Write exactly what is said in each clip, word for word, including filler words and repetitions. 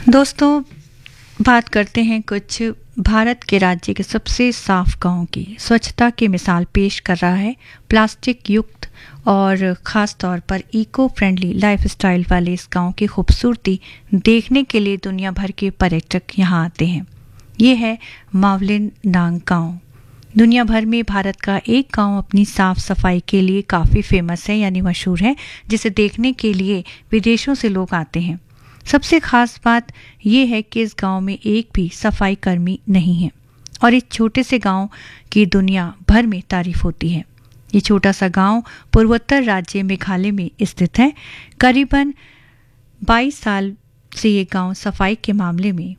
दोस्तों, बात करते हैं कुछ भारत के राज्य के सबसे साफ गांव की। स्वच्छता की मिसाल पेश कर रहा है प्लास्टिक युक्त और ख़ास तौर पर इको फ्रेंडली लाइफस्टाइल वाले इस गांव की खूबसूरती देखने के लिए दुनिया भर के पर्यटक यहां आते हैं। ये है मावलिन नांग गांव। दुनिया भर में भारत का एक गांव अपनी साफ सफाई के लिए काफ़ी फेमस है, यानी मशहूर है, जिसे देखने के लिए विदेशों से लोग आते हैं। सबसे खास बात यह है कि इस गांव में एक भी सफाई कर्मी नहीं है और इस छोटे से गांव की दुनिया भर में तारीफ होती है। ये छोटा सा गांव पूर्वोत्तर राज्य मेघालय में स्थित है। करीबन बाईस साल से ये गांव सफाई के मामले में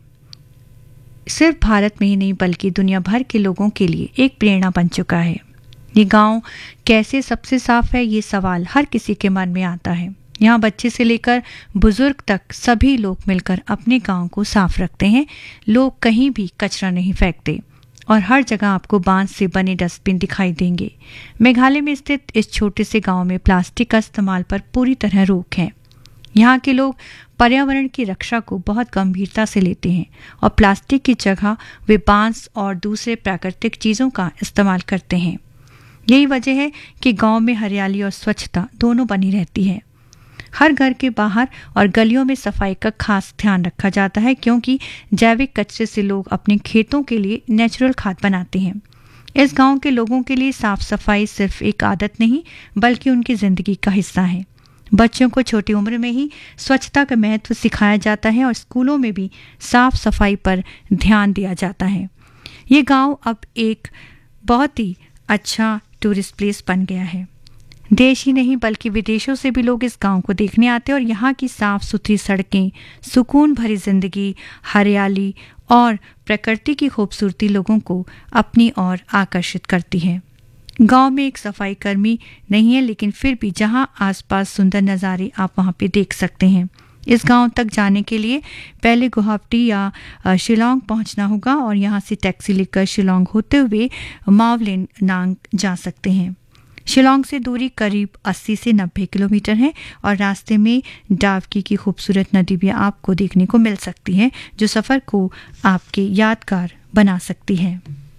सिर्फ भारत में ही नहीं बल्कि दुनिया भर के लोगों के लिए एक प्रेरणा बन चुका है। ये गांव कैसे सबसे साफ है, ये सवाल हर किसी के मन में आता है। यहाँ बच्चे से लेकर बुजुर्ग तक सभी लोग मिलकर अपने गांव को साफ रखते हैं। लोग कहीं भी कचरा नहीं फेंकते और हर जगह आपको बांस से बने डस्टबिन दिखाई देंगे। मेघालय में स्थित इस छोटे से गांव में प्लास्टिक का इस्तेमाल पर पूरी तरह रोक है। यहाँ के लोग पर्यावरण की रक्षा को बहुत गंभीरता से लेते हैं और प्लास्टिक की जगह वे बांस और दूसरे प्राकृतिक चीज़ों का इस्तेमाल करते हैं। यही वजह है कि गांव में हरियाली और स्वच्छता दोनों बनी रहती है। हर घर के बाहर और गलियों में सफाई का खास ध्यान रखा जाता है, क्योंकि जैविक कचरे से लोग अपने खेतों के लिए नेचुरल खाद बनाते हैं। इस गांव के लोगों के लिए साफ सफाई सिर्फ एक आदत नहीं बल्कि उनकी जिंदगी का हिस्सा है। बच्चों को छोटी उम्र में ही स्वच्छता का महत्व सिखाया जाता है और स्कूलों में भी साफ सफाई पर ध्यान दिया जाता है। ये गांव अब एक बहुत ही अच्छा टूरिस्ट प्लेस बन गया है। देश ही नहीं बल्कि विदेशों से भी लोग इस गांव को देखने आते हैं और यहाँ की साफ सुथरी सड़कें, सुकून भरी जिंदगी, हरियाली और प्रकृति की खूबसूरती लोगों को अपनी ओर आकर्षित करती है। गांव में एक सफाई कर्मी नहीं है, लेकिन फिर भी जहां आसपास सुंदर नज़ारे आप वहां पे देख सकते हैं। इस गांव तक जाने के लिए पहले गुवाहाटी या शिलोंग पहुंचना होगा और यहां से टैक्सी लेकर शिलोंग होते हुए मावलिन नांग जा सकते हैं। शिलोंग से दूरी करीब अस्सी से नब्बे किलोमीटर है और रास्ते में डावकी की खूबसूरत नदी भी आपको देखने को मिल सकती है, जो सफ़र को आपके यादगार बना सकती है।